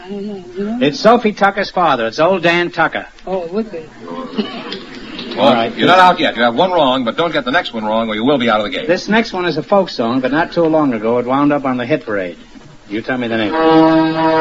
I don't know. You know? It's Sophie Tucker's father. It's old Dan Tucker. Oh, it would be. Well, all right. You're not out yet. You have one wrong, but don't get the next one wrong or you will be out of the game. This next one is a folk song, but not too long ago it wound up on the hit parade. You tell me the name.